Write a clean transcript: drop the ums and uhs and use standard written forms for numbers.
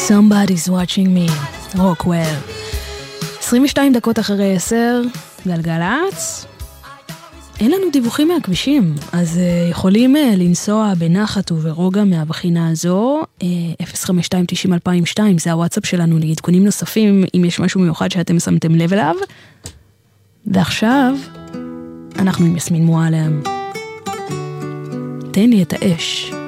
Somebody's watching me, רוקוול. 22 דקות אחרי 10, גלגלץ. אין לנו דיווחים מהכבישים, אז יכולים לנסוע בנחת וברוגע מהבחינה הזו. 052-90-2002, זה הוואטסאפ שלנו לעדכונים נוספים, אם יש משהו מיוחד שאתם שמתם לב אליו. ועכשיו, אנחנו עם יסמין מועלם. תן לי את האש.